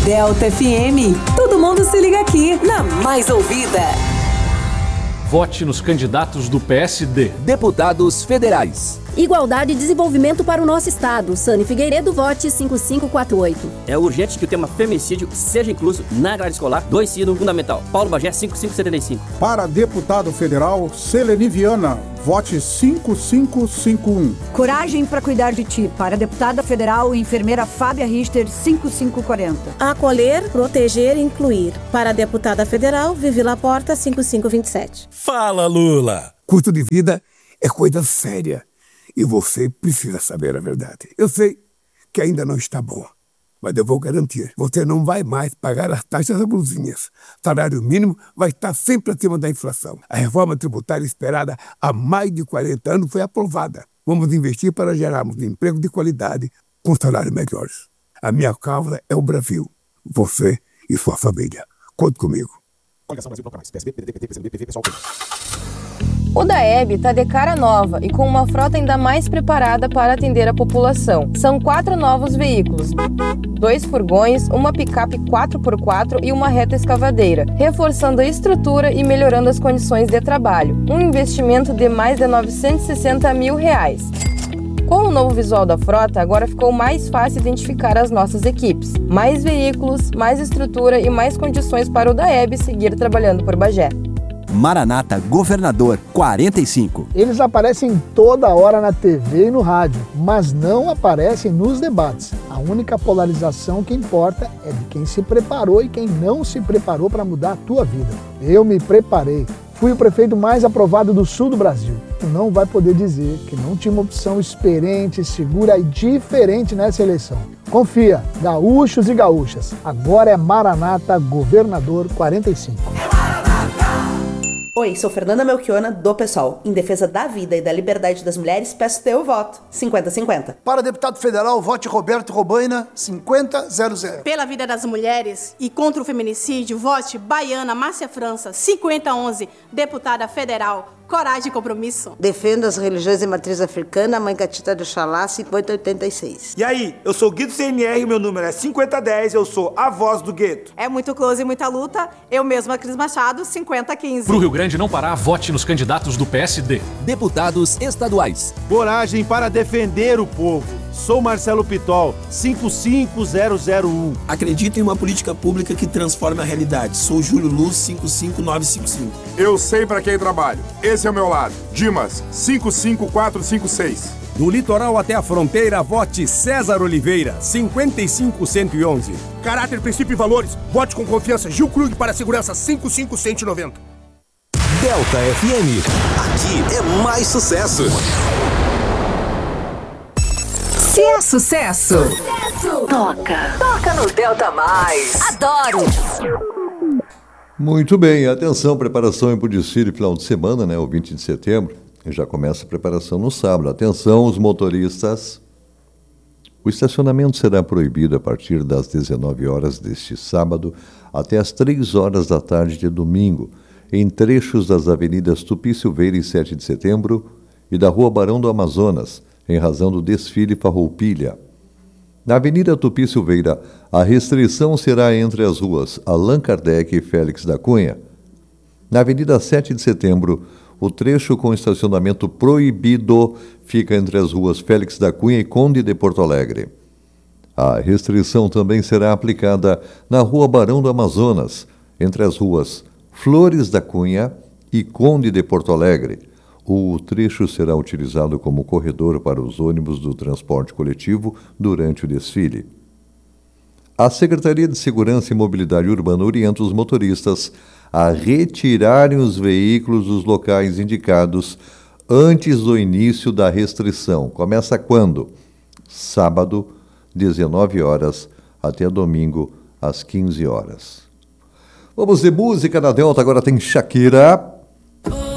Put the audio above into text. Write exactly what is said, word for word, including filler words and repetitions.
Delta F M. Todo mundo se liga aqui na mais ouvida. Vote nos candidatos do P S D. Deputados federais. Igualdade e desenvolvimento para o nosso estado. Sani Figueiredo, vote cinco cinco quatro oito. É urgente que o tema feminicídio seja incluso na grade escolar do ensino fundamental. Paulo Bagé, cinco cinco sete cinco. Para deputado federal, Seleni Viana, vote cinco cinco cinco um. Coragem para cuidar de ti. Para deputada federal, enfermeira Fábia Richter, cinco cinco quatro zero. Acolher, proteger e incluir. Para a deputada federal, Vivi Laporta, cinco cinco dois sete. Fala, Lula! Custo de vida é coisa séria. E você precisa saber a verdade. Eu sei que ainda não está bom, mas eu vou garantir. Você não vai mais pagar as taxas abusivas. O salário mínimo vai estar sempre acima da inflação. A reforma tributária esperada há mais de quarenta anos foi aprovada. Vamos investir para gerarmos emprego de qualidade com salários melhores. A minha causa é o Brasil. Você e sua família. Conte comigo. O DAEB está de cara nova e com uma frota ainda mais preparada para atender a população. São quatro novos veículos, dois furgões, uma picape quatro por quatro e uma reta escavadeira, reforçando a estrutura e melhorando as condições de trabalho. Um investimento de mais de novecentos e sessenta mil reais. Com o novo visual da frota, agora ficou mais fácil identificar as nossas equipes. Mais veículos, mais estrutura e mais condições para o DAEB seguir trabalhando por Bagé. Maranata Governador quarenta e cinco. Eles aparecem toda hora na T V e no rádio, mas não aparecem nos debates. A única polarização que importa é de quem se preparou e quem não se preparou para mudar a tua vida. Eu me preparei. Fui o prefeito mais aprovado do sul do Brasil. Tu não vai poder dizer que não tinha uma opção experiente, segura e diferente nessa eleição. Confia, gaúchos e gaúchas. Agora é Maranata Governador quarenta e cinco. Oi, sou Fernanda Melchiona, do PSOL. Em defesa da vida e da liberdade das mulheres, peço teu voto. cinquenta a cinquenta. Para deputado federal, vote Roberto Robaina, cinquenta a zero zero. Pela vida das mulheres e contra o feminicídio, vote Baiana Márcia França, cinquenta a onze. Deputada federal. Coragem e compromisso. Defendo as religiões de matriz africana, Mãe Catita do Xalá, cinquenta a oitenta e seis. E aí, eu sou o Guido C N R, meu número é cinquenta a dez, eu sou a voz do gueto. É muito close e muita luta, eu mesma, Cris Machado, cinquenta a quinze. Pro Rio Grande não parar, vote nos candidatos do P S D. Deputados estaduais. Coragem para defender o povo. Sou Marcelo Pitol, cinco cinco zero zero um. Acredito em uma política pública que transforma a realidade. Sou Júlio Luz, cinco cinco nove cinco cinco. Eu sei para quem trabalho. Esse é o meu lado. Dimas, cinco cinco quatro cinco seis. Do litoral até a fronteira, vote César Oliveira, cinquenta e cinco cento e onze. Caráter, princípio e valores. Vote com confiança. Gil Krug para a segurança, cinco cinco cento e noventa. Delta F M. Aqui é mais sucesso. Se é sucesso, sucesso, toca. Toca no Delta Mais. Adoro. Muito bem, atenção, preparação para o desfile final de semana, né? O vinte de setembro. Já começa a preparação no sábado. Atenção, os motoristas. O estacionamento será proibido a partir das dezenove horas deste sábado até as três horas da tarde de domingo, em trechos das avenidas Tupi Silveira e sete de setembro e da Rua Barão do Amazonas, em razão do desfile Farroupilha. Na Avenida Tupi Silveira, a restrição será entre as ruas Allan Kardec e Félix da Cunha. Na Avenida sete de setembro, o trecho com estacionamento proibido fica entre as ruas Félix da Cunha e Conde de Porto Alegre. A restrição também será aplicada na Rua Barão do Amazonas, entre as ruas Flores da Cunha e Conde de Porto Alegre. O trecho será utilizado como corredor para os ônibus do transporte coletivo durante o desfile. A Secretaria de Segurança e Mobilidade Urbana orienta os motoristas a retirarem os veículos dos locais indicados antes do início da restrição. Começa quando? Sábado, dezenove horas, até domingo, às quinze horas. Vamos de música na Delta, agora tem Shakira.